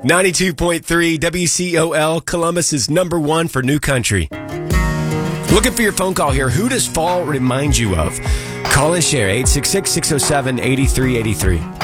92.3 WCOL, Columbus is number one for new country. Looking for your phone call here. Who does fall remind you of? Call and share 866-607-8383.